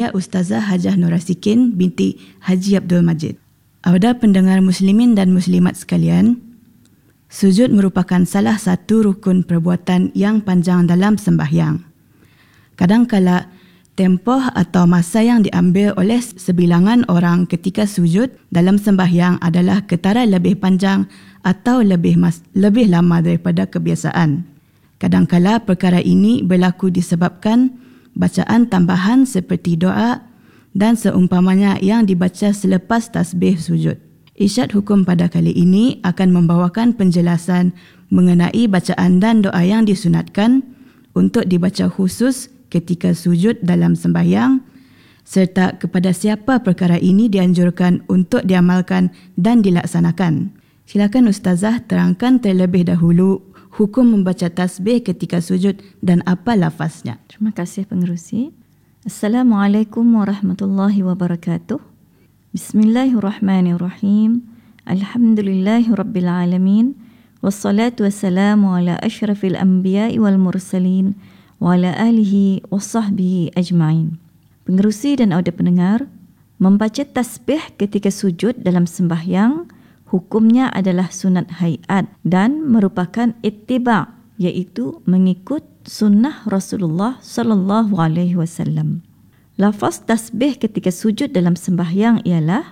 Saya Ustazah Hajah Nurasikin binti Haji Abdul Majid. Pada pendengar muslimin dan muslimat sekalian, sujud merupakan salah satu rukun perbuatan yang panjang dalam sembahyang. Kadangkala tempoh atau masa yang diambil oleh sebilangan orang ketika sujud dalam sembahyang adalah ketara lebih panjang atau lebih lama daripada kebiasaan. Kadangkala perkara ini berlaku disebabkan bacaan tambahan seperti doa dan seumpamanya yang dibaca selepas tasbih sujud. Irsyad hukum pada kali ini akan membawakan penjelasan mengenai bacaan dan doa yang disunatkan untuk dibaca khusus ketika sujud dalam sembahyang serta kepada siapa perkara ini dianjurkan untuk diamalkan dan dilaksanakan. Silakan Ustazah terangkan terlebih dahulu hukum membaca tasbih ketika sujud dan apa lafaznya. Terima kasih pengerusi. Assalamualaikum warahmatullahi wabarakatuh. Bismillahirrahmanirrahim. Alhamdulillahirabbil alamin. Wassalatu wassalamu ala asyrafil anbiya'i wal mursalin wa ala alihi wasahbihi ajma'in. Pengerusi dan audio pendengar, membaca tasbih ketika sujud dalam sembahyang hukumnya adalah sunat hayat dan merupakan ittiba', iaitu mengikut sunnah Rasulullah sallallahu alaihi wasallam. Lafaz tasbih ketika sujud dalam sembahyang ialah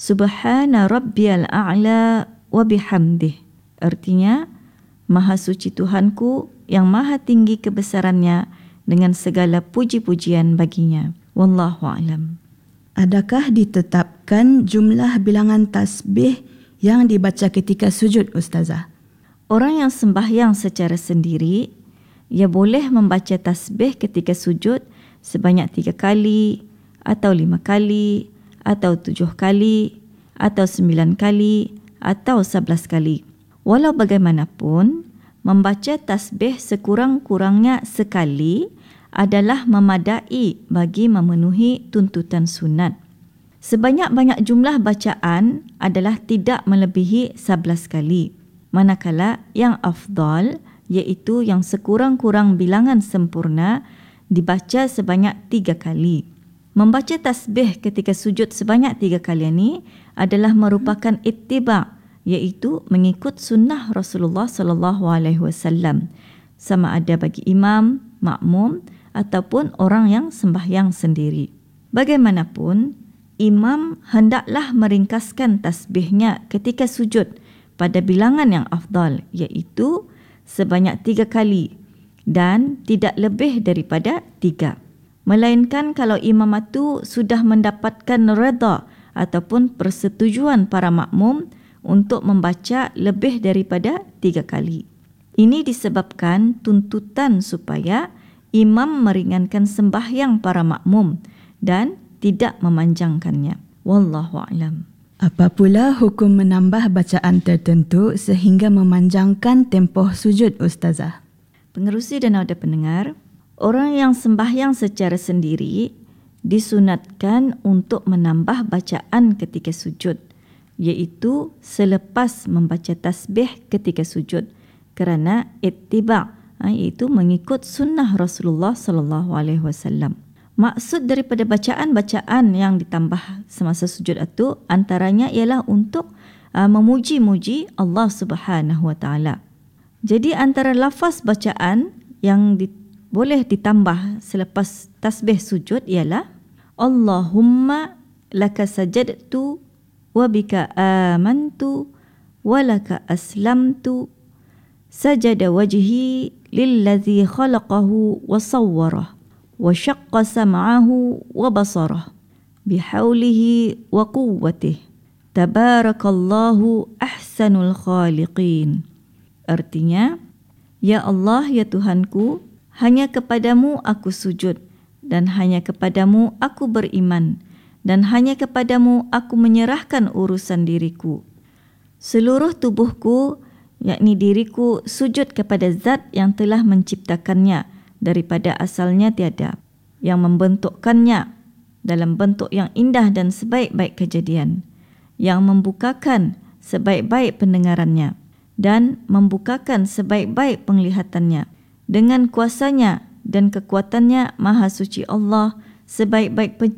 Subhana rabbiyal a'la wa bihamdih. Artinya, Maha suci Tuhanku yang maha tinggi kebesarannya dengan segala puji-pujian baginya. Wallahu a'lam. Adakah ditetapkan jumlah bilangan tasbih yang dibaca ketika sujud, Ustazah? Orang yang sembahyang secara sendiri, ia boleh membaca tasbih ketika sujud sebanyak 3 kali, atau 5 kali, atau 7 kali, atau 9 kali, atau 11 kali. Walau bagaimanapun, membaca tasbih sekurang-kurangnya sekali adalah memadai bagi memenuhi tuntutan sunat. Sebanyak-banyak jumlah bacaan adalah tidak melebihi 11 kali. Manakala yang afdal, iaitu yang sekurang-kurang bilangan sempurna, dibaca sebanyak 3 kali. Membaca tasbih ketika sujud sebanyak 3 kali ini adalah merupakan ittiba', iaitu mengikut sunnah Rasulullah sallallahu alaihi wasallam, sama ada bagi imam, makmum ataupun orang yang sembahyang sendiri. Bagaimanapun, imam hendaklah meringkaskan tasbihnya ketika sujud pada bilangan yang afdal, iaitu sebanyak 3 kali dan tidak lebih daripada 3. Melainkan kalau imam itu sudah mendapatkan redha ataupun persetujuan para makmum untuk membaca lebih daripada 3 kali. Ini disebabkan tuntutan supaya imam meringankan sembahyang para makmum dan tidak memanjangkannya. Wallahu a'lam. Apa pula hukum menambah bacaan tertentu sehingga memanjangkan tempoh sujud, Ustazah? Pengerusi dan audio pendengar, orang yang sembahyang secara sendiri disunatkan untuk menambah bacaan ketika sujud, iaitu selepas membaca tasbih ketika sujud, kerana ittiba', iaitu mengikut sunnah Rasulullah sallallahu alaihi wasallam. Maksud daripada bacaan-bacaan yang ditambah semasa sujud itu antaranya ialah untuk memuji-muji Allah Subhanahu wa taala. Jadi antara lafaz bacaan yang boleh ditambah selepas tasbih sujud ialah Allahumma laka sajadtu wa bika amantu wa laka aslamtu sajada wajhi lillazi khalaqahu wa sawwarah wa syaqqa sam'ahu wa basarah bihaulihi wa quwwatih tabarakallahu ahsanul khaliqin. Artinya, ya Allah, ya Tuhanku, hanya kepadamu aku sujud dan hanya kepadamu aku beriman dan hanya kepadamu aku menyerahkan urusan diriku. Seluruh tubuhku, yakni diriku, sujud kepada Zat yang telah menciptakannya daripada asalnya tiada, yang membentukkannya dalam bentuk yang indah dan sebaik-baik kejadian, yang membukakan sebaik-baik pendengarannya dan membukakan sebaik-baik penglihatannya. Dengan kuasanya dan kekuatannya Maha Suci Allah, sebaik-baik